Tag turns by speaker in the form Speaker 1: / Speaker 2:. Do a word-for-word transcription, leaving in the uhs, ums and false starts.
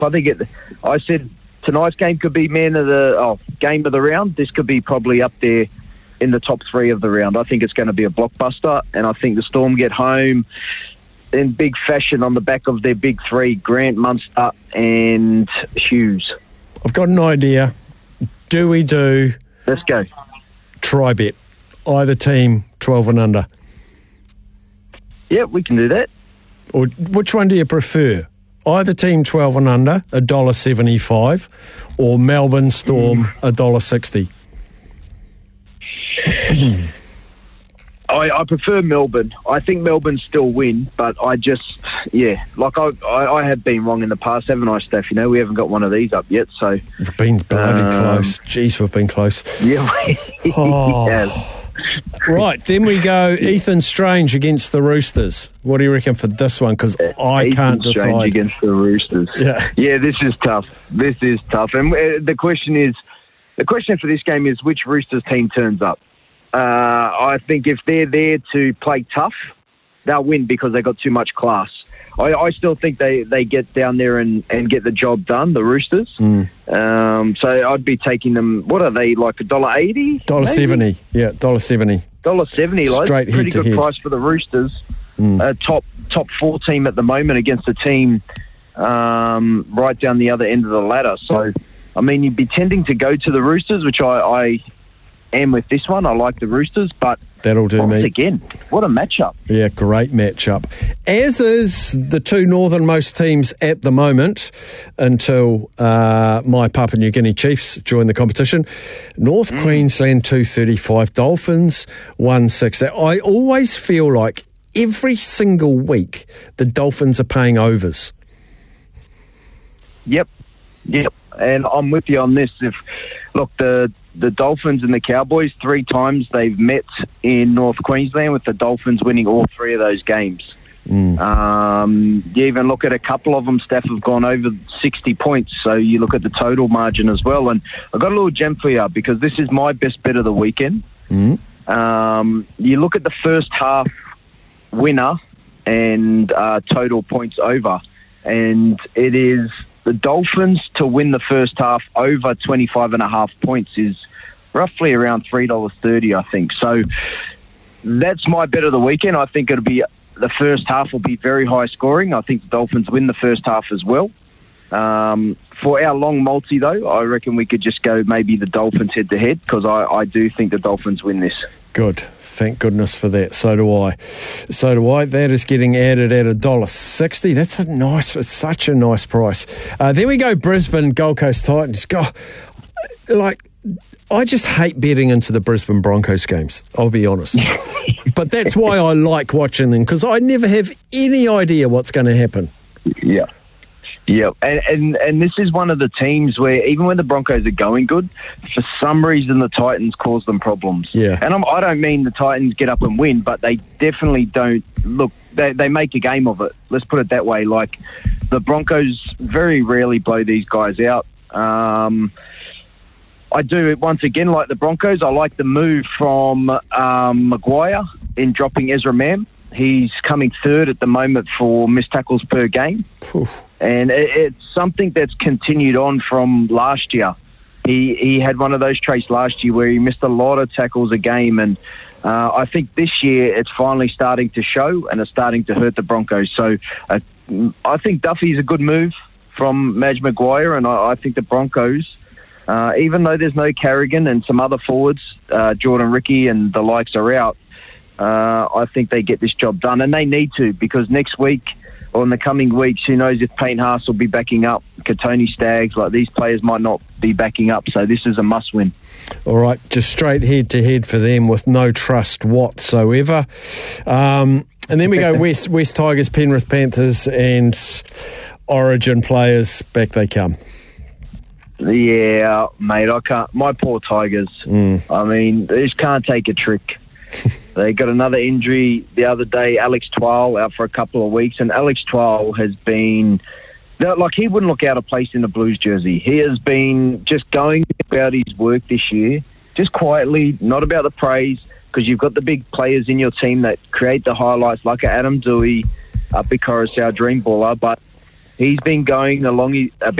Speaker 1: I think it. I said tonight's game could be man of the oh, game of the round. This could be probably up there in the top three of the round. I think it's going to be a blockbuster, and I think the Storm get home in big fashion on the back of their big three: Grant, Munster, and Hughes.
Speaker 2: I've got an idea. Do we do?
Speaker 1: Let's go.
Speaker 2: Try bet. Either team twelve and under.
Speaker 1: Yeah, we can do that.
Speaker 2: Or which one do you prefer? Either team twelve and under, one dollar seventy-five, or Melbourne Storm, mm. one dollar sixty.
Speaker 1: I, I prefer Melbourne. I think Melbourne still win, but I just, yeah, like I, I, I have been wrong in the past, haven't I, Steph? You know, we haven't got one of these up yet, so.
Speaker 2: We've been bloody um, close. Jeez, we've been close.
Speaker 1: Yeah, we
Speaker 2: oh.
Speaker 1: have.
Speaker 2: Right, then we go Ethan Strange against the Roosters. What do you reckon for this one? Because I
Speaker 1: Ethan
Speaker 2: can't
Speaker 1: Strange
Speaker 2: decide.
Speaker 1: Against the Roosters.
Speaker 2: Yeah.
Speaker 1: Yeah, this is tough. This is tough. And uh, the question is, the question for this game is which Roosters team turns up. Uh, I think if they're there to play tough, they'll win because they got too much class. I, I still think they, they get down there and, and get the job done, the Roosters.
Speaker 2: Mm.
Speaker 1: Um, so I'd be taking them, what are they, like a dollar eighty?
Speaker 2: Dollar seventy, yeah, dollar seventy.
Speaker 1: Dollar seventy, like
Speaker 2: Straight
Speaker 1: pretty good
Speaker 2: head.
Speaker 1: price for the Roosters.
Speaker 2: Mm.
Speaker 1: Uh, top top four team at the moment against a team um, right down the other end of the ladder. So, I mean, you'd be tending to go to the Roosters, which I, I am with this one. I like the Roosters, but
Speaker 2: that'll do
Speaker 1: once
Speaker 2: me.
Speaker 1: Again, what a matchup.
Speaker 2: Yeah, great matchup. As is the two northernmost teams at the moment until uh, my Papua New Guinea Chiefs join the competition. North mm. Queensland two thirty-five, Dolphins one sixty. I always feel like every single week the Dolphins are paying overs.
Speaker 1: Yep, yep. And I'm with you on this. If look, the the Dolphins and the Cowboys, three times they've met in North Queensland, with the Dolphins winning all three of those games.
Speaker 2: Mm.
Speaker 1: Um, you even look at a couple of them, Steph, have gone over sixty points, so you look at the total margin as well. And I've got a little gem for you, because this is my best bet of the weekend.
Speaker 2: Mm.
Speaker 1: Um, you look at the first half winner and uh, total points over, and it is the Dolphins to win the first half over twenty-five and a half points is roughly around three dollars thirty, I think. So that's my bet of the weekend. I think it'll be the first half will be very high scoring. I think the Dolphins win the first half as well. Um, for our long multi, though, I reckon we could just go maybe the Dolphins head to head, because I, I do think the Dolphins win this.
Speaker 2: Good. Thank goodness for that. So do I. So do I. That is getting added at one dollar sixty. That's a nice, it's such a nice price. Uh, there we go, Brisbane Gold Coast Titans. God, like, I just hate betting into the Brisbane Broncos games, I'll be honest. But that's why I like watching them, because I never have any idea what's going to happen.
Speaker 1: Yeah. Yeah, and, and and this is one of the teams where even when the Broncos are going good, for some reason the Titans cause them problems.
Speaker 2: Yeah.
Speaker 1: And I'm, I don't mean the Titans get up and win, but they definitely don't. Look, they, they make a game of it. Let's put it that way. Like, the Broncos very rarely blow these guys out. Um, I do, once again, like the Broncos, I like the move from um, Maguire in dropping Ezra Mam. He's coming third at the moment for missed tackles per game.
Speaker 2: Oof.
Speaker 1: And it, it's something that's continued on from last year. He he had one of those traits last year where he missed a lot of tackles a game, and uh, I think this year it's finally starting to show, and it's starting to hurt the Broncos. So uh, I think Duffy's a good move from Madge Maguire, and I, I think the Broncos, uh, even though there's no Carrigan and some other forwards, uh, Jordan Ricky and the likes are out, uh, I think they get this job done, and they need to, because next week, or in the coming weeks, who knows if Payne Haas will be backing up, Katoni Staggs, like these players might not be backing up, so this is a must-win.
Speaker 2: All right, just straight head-to-head for them with no trust whatsoever. Um, and then we go West, West Tigers, Penrith Panthers, and Origin players, back they come.
Speaker 1: Yeah, mate, I can't. My poor Tigers.
Speaker 2: Mm.
Speaker 1: I mean, they just can't take a trick. They got another injury the other day, Alex Twal, out for a couple of weeks, and Alex Twal has been, like, he wouldn't look out of place in a Blues jersey. He has been just going about his work this year, just quietly, not about the praise, because you've got the big players in your team that create the highlights, like Adam Dewey, uh, Big Coruscant, Dream Baller, but He's been going along his, about